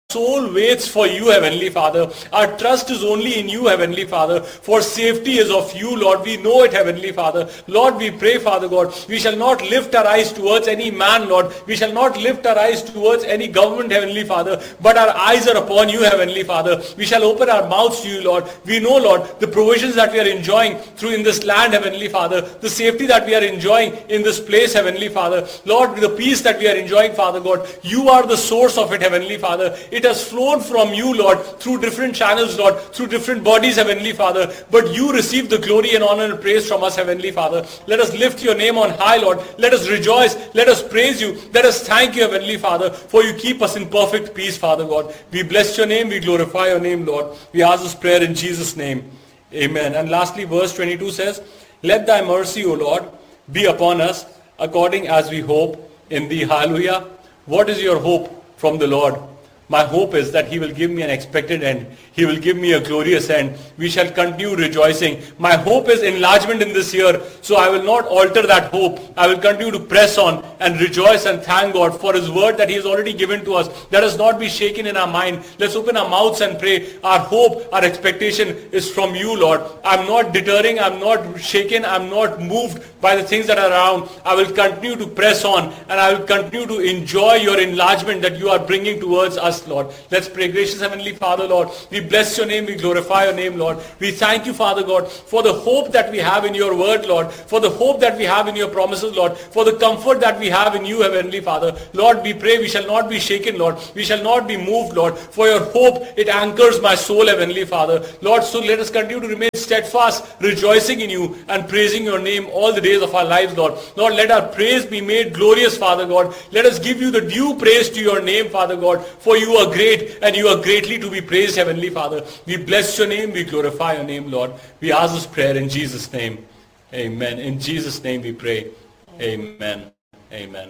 soul waits for you, Heavenly Father. Our trust is only in you, Heavenly Father. For safety is of you, Lord. We know it, Heavenly Father. Lord, we pray, Father God, we shall not lift our eyes towards any man, Lord. We shall not lift our eyes towards any government, Heavenly Father. But our eyes are upon you, Heavenly Father. We shall open our mouths to you, Lord. We know, Lord, the provisions that we are enjoying through in this land, Heavenly Father. The safety that we are enjoying in this place, Heavenly Father. Lord, the peace that we are enjoying, Father God. You are the source of it, Heavenly Father. It has flown from you, Lord, through different channels, Lord, through different bodies, Heavenly Father. But you receive the glory and honor and praise from us, Heavenly Father. Let us lift your name on high, Lord. Let us rejoice. Let us praise you. Let us thank you, Heavenly Father, for you keep us in perfect peace, Father God. We bless your name. We glorify your name, Lord. We ask this prayer in Jesus' name. Amen. And lastly, verse 22 says, let thy mercy, O Lord, be upon us according as we hope in thee. Hallelujah. What is your hope from the Lord? My hope is that he will give me an expected end. He will give me a glorious end. We shall continue rejoicing. My hope is enlargement in this year. So I will not alter that hope. I will continue to press on and rejoice and thank God for his word that he has already given to us. Let us not be shaken in our mind. Let's open our mouths and pray. Our hope, our expectation is from you, Lord. I'm not deterring. I'm not shaken. I'm not moved by the things that are around. I will continue to press on and I will continue to enjoy your enlargement that you are bringing towards us, Lord. Let's pray. Gracious Heavenly Father, Lord, we bless your name. We glorify your name, Lord. We thank you, Father God, for the hope that we have in your word, Lord, for the hope that we have in your promises, Lord, for the comfort that we have in you, Heavenly Father. Lord, we pray we shall not be shaken, Lord. We shall not be moved, Lord, for your hope, it anchors my soul, Heavenly Father. Lord, so let us continue to remain steadfast, rejoicing in you and praising your name all the days of our lives, Lord. Lord, let our praise be made glorious, Father God. Let us give you the due praise to your name, Father God, for you are great and you are greatly to be praised, Heavenly Father. We bless your name. We glorify your name, Lord. We ask this prayer in Jesus' name. Amen. In Jesus' name we pray. Amen. Amen.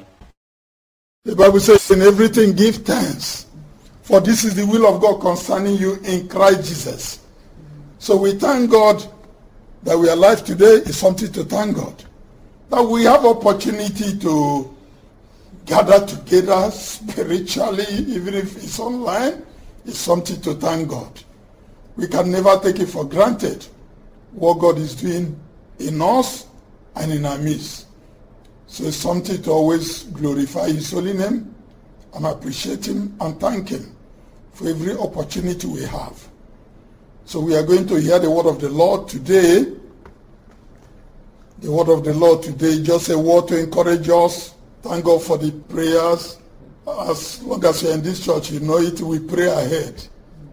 The Bible says, in everything give thanks, for this is the will of God concerning you in Christ Jesus. So we thank God that we are alive today is something to thank God. That we have opportunity to gather together spiritually, even if it's online, is something to thank God. We can never take it for granted what God is doing in us and in our midst. So it's something to always glorify his holy name and appreciate him and thank him for every opportunity we have. So we are going to hear the word of the Lord today. The word of the Lord today, just a word to encourage us. Thank God for the prayers. As long as you're in this church, you know it, we pray ahead.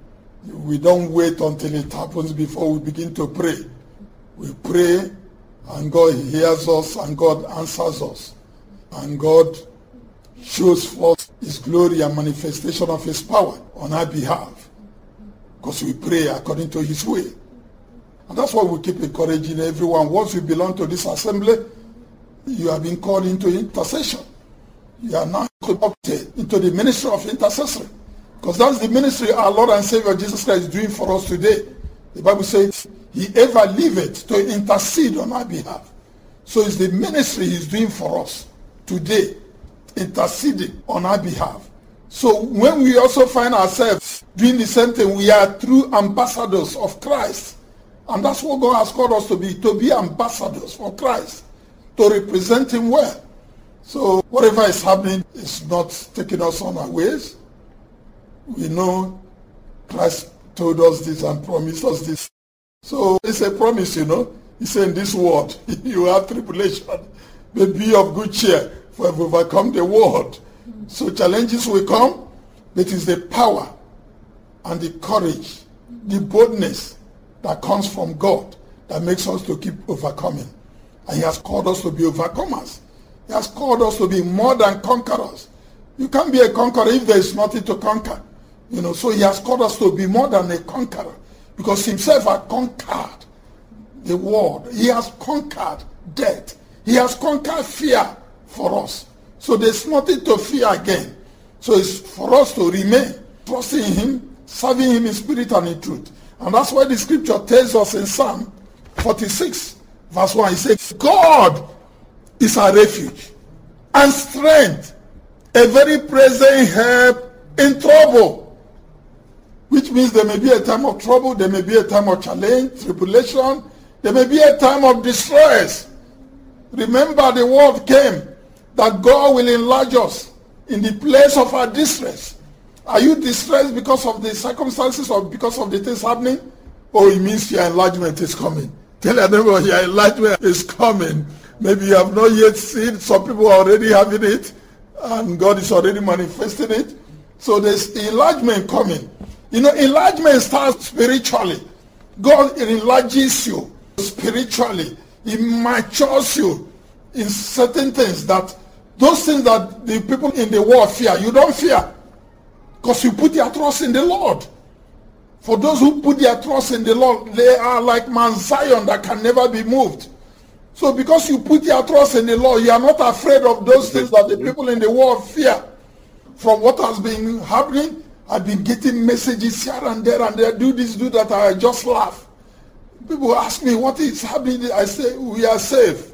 We don't wait until it happens before we begin to pray. We pray and God hears us and God answers us. And God shows forth his glory and manifestation of his power on our behalf. Because we pray according to his way. And that's why we keep encouraging everyone. Once you belong to this assembly, you have been called into intercession. You are now conducted into the ministry of intercessory. Because that's the ministry our Lord and Savior Jesus Christ is doing for us today. The Bible says, he ever liveth to intercede on our behalf. So it's the ministry he's doing for us today, interceding on our behalf. So when we also find ourselves doing the same thing, we are true ambassadors of Christ. And that's what God has called us to be ambassadors for Christ, to represent him well. So whatever is happening is not taking us on our ways. We know Christ told us this and promised us this. So it's a promise, you know. He said in this world, you have tribulation, but be of good cheer, for I've overcome the world. So challenges will come, but it's the power and the courage, the boldness that comes from God that makes us to keep overcoming. And he has called us to be overcomers. He has called us to be more than conquerors. You can't be a conqueror if there is nothing to conquer. You know, so he has called us to be more than a conqueror, because himself had conquered the world. He has conquered death. He has conquered fear for us. So there's nothing to fear again. So it's for us to remain trusting in him, serving him in spirit and in truth. And that's why the scripture tells us in Psalm 46, verse 1, it says, God is our refuge and strength, a very present help in trouble. which means there may be a time of trouble, there may be a time of challenge, tribulation, there may be a time of distress. Remember, the word came that God will enlarge us in the place of our distress. Are you distressed because of the circumstances or because of the things happening? Oh, it means your enlargement is coming. Tell your neighbor, your enlargement is coming. Maybe you have not yet seen. Some people are already having it, and God is already manifesting it. So there's enlargement coming. You know, enlargement starts spiritually. God enlarges you spiritually. He matures you in certain things, that those things that the people in the world fear, you don't fear, because you put your trust in the Lord. For those who put their trust in the Lord, they are like Mount Zion that can never be moved. So because you put your trust in the Lord, you are not afraid of those things that the people in the world fear. From what has been happening, I've been getting messages here and there, do this, do that, I just laugh. People ask me, what is happening? I say, we are safe.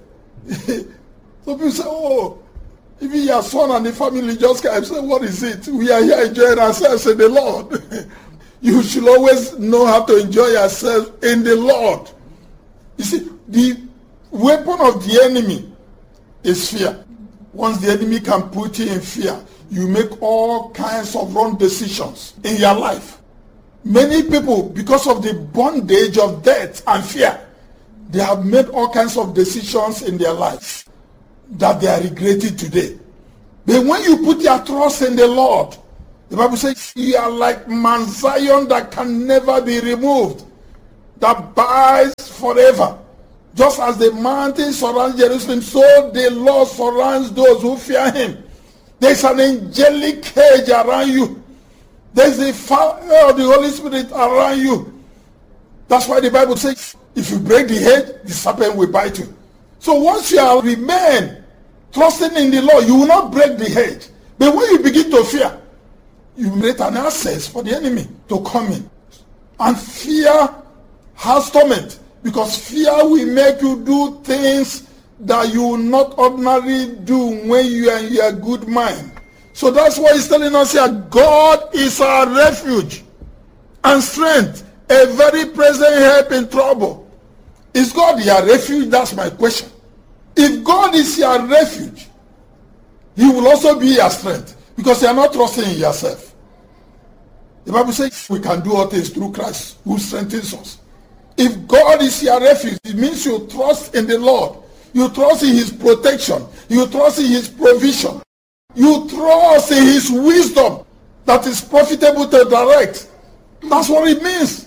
So people say, oh, even your son and the family just came. I say, what is it? We are here enjoying ourselves in the Lord. You should always know how to enjoy yourself in the Lord. You see, the weapon of the enemy is fear. Once the enemy can put you in fear, you make all kinds of wrong decisions in your life. Many people, because of the bondage of death and fear, they have made all kinds of decisions in their lives that they are regretting today. But when you put your trust in the Lord, the Bible says you are like Mount Zion that can never be removed, that abides forever. Just as the mountains surround Jerusalem, so the Lord surrounds those who fear him. There's an angelic cage around you. There's the fire of the Holy Spirit around you. That's why the Bible says, if you break the hedge, the serpent will bite you. So once you remain trusting in the Lord, you will not break the hedge. But when you begin to fear, you create an access for the enemy to come in. And fear has torment, because fear will make you do things that you will not ordinarily do when you are in your good mind. So that's why he's telling us here, God is our refuge and strength, a very present help in trouble. Is God your refuge? That's my question. If God is your refuge, he will also be your strength, because you are not trusting in yourself. The Bible says we can do all things through Christ who strengthens us. If God is your refuge, it means you trust in the Lord. You trust in his protection. You trust in his provision. You trust in his wisdom that is profitable to direct. That's what it means.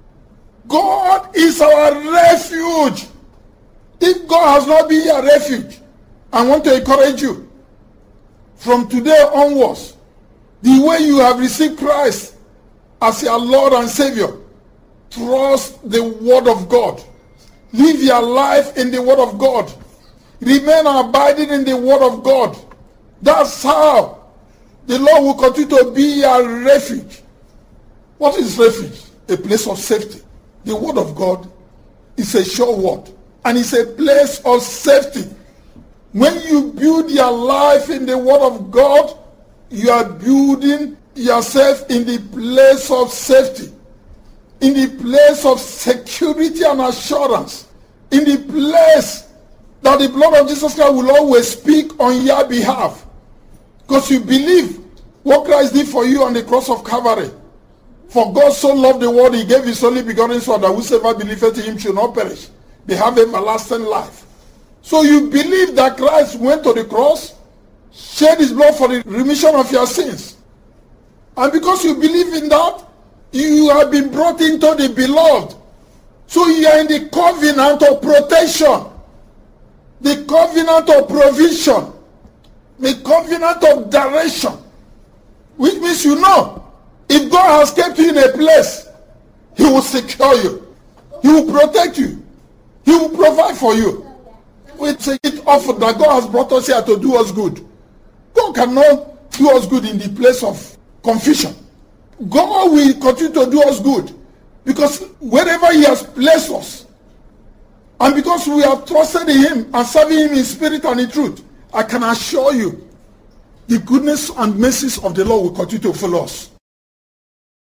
God is our refuge. If God has not been your refuge, I want to encourage you, from today onwards, the way you have received Christ as your Lord and Savior, trust the Word of God. Live your life in the Word of God. Remain abiding in the Word of God. That's how the Lord will continue to be your refuge. What is refuge? A place of safety. The Word of God is a sure word, and it's a place of safety. When you build your life in the Word of God, you are building yourself in the place of safety, in the place of security and assurance, in the place that the blood of Jesus Christ will always speak on your behalf, because you believe what Christ did for you on the cross of Calvary. For God so loved the world, he gave his only begotten Son, that whosoever believeth in him should not perish, they have everlasting life. So you believe that Christ went to the cross, shed his blood for the remission of your sins. And because you believe in that, you have been brought into the beloved. So you are in the covenant of protection, the covenant of provision, the covenant of direction. Which means, you know, if God has kept you in a place, he will secure you. He will protect you. He will provide for you. We take it off that God has brought us here to do us good. God cannot do us good in the place of confusion. God will continue to do us good, because wherever he has placed us, and because we have trusted in him and serving him in spirit and in truth, I can assure you, the goodness and mercies of the Lord will continue to follow us.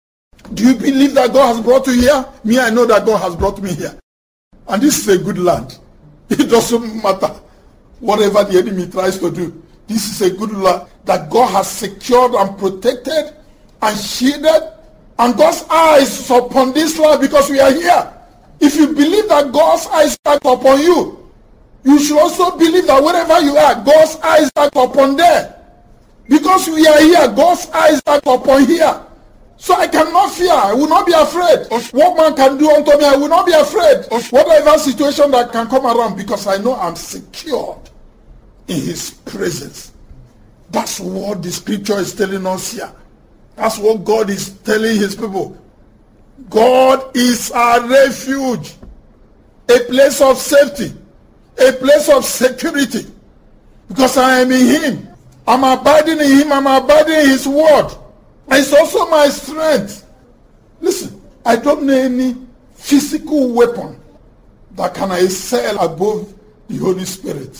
Do you believe that God has brought you here? Me, I know that God has brought me here. And this is a good land. It doesn't matter whatever the enemy tries to do. This is a good land that God has secured and protected and shielded. And God's eyes is upon this land because we are here. If you believe that God's eyes are upon you, you should also believe that wherever you are, God's eyes are upon there. Because we are here, God's eyes are upon here. So I cannot fear. I will not be afraid of what man can do unto me. I will not be afraid of whatever situation that can come around because I know I'm secured in his presence. That's what the scripture is telling us here. That's what God is telling his people. God is our refuge, a place of safety, a place of security. Because I am in him. I'm abiding in him. I'm abiding in his word. And it's also my strength. Listen, I don't know any physical weapon that can excel above the Holy Spirit.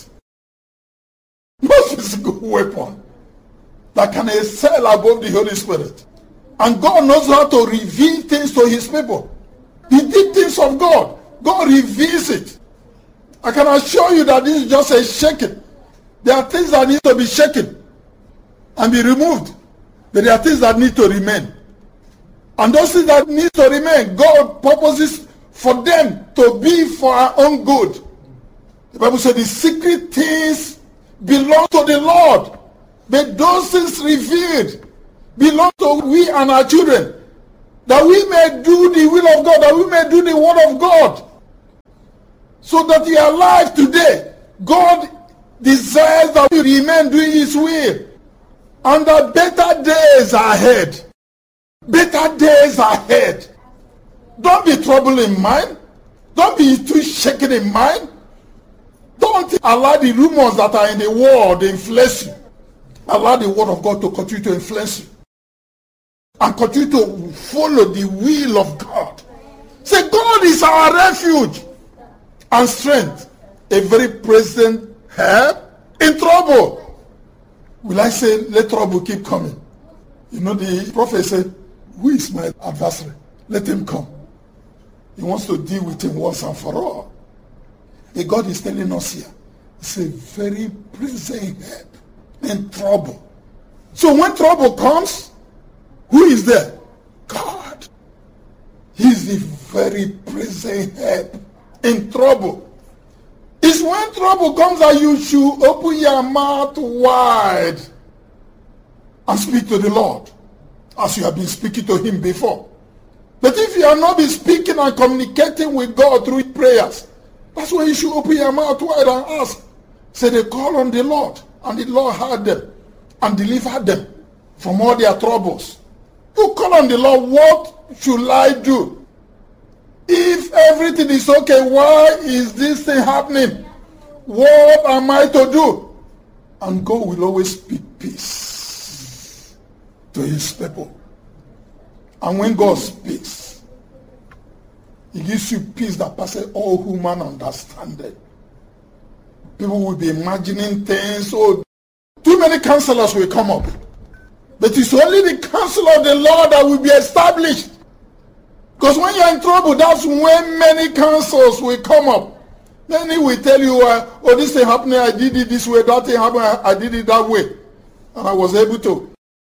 No physical weapon that can excel above the Holy Spirit. And God knows how to reveal things to his people. The deep things of God, God reveals it. I can assure you that this is just a shaking. There are things that need to be shaken and be removed. But there are things that need to remain. And those things that need to remain, God purposes for them to be for our own good. The Bible said the secret things belong to the Lord. But those things revealed belong to we and our children. That we may do the will of God, that we may do the word of God. So that we are alive today. God desires that we remain doing his will. And that better days are ahead. Better days are ahead. Don't be troubled in mind. Don't be too shaken in mind. Don't allow the rumors that are in the world to influence you. Allow the word of God to continue to influence you. And continue to follow the will of God. Say, God is our refuge and strength, a very present help in trouble. Will I say, let trouble keep coming? You know, the prophet said, who is my adversary? Let him come. He wants to deal with him once and for all. The God is telling us here, it's a very present help in trouble. So when trouble comes, who is there? God. He's the very present help in trouble. It's when trouble comes that you should open your mouth wide and speak to the Lord as you have been speaking to him before. But if you have not been speaking and communicating with God through prayers, that's when you should open your mouth wide and ask. Say they call on the Lord, and the Lord heard them and delivered them from all their troubles. You call on the Lord, what should I do? If everything is okay, why is this thing happening? What am I to do? And God will always speak peace to his people. And when God speaks, he gives you peace that passes all human understanding. People will be imagining things. Oh, too many counselors will come up. But it's only the counsel of the Lord that will be established. Because when you're in trouble, that's when many counsels will come up. Many will tell you, oh, this thing happened, I did it this way, that thing happened, I did it that way. And I was able to